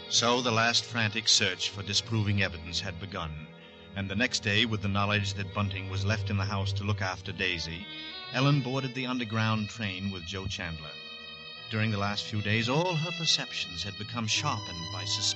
So the last frantic search for disproving evidence had begun, and the next day, with the knowledge that Bunting was left in the house to look after Daisy, Ellen boarded the underground train with Joe Chandler. During the last few days, all her perceptions had become sharpened by suspicion.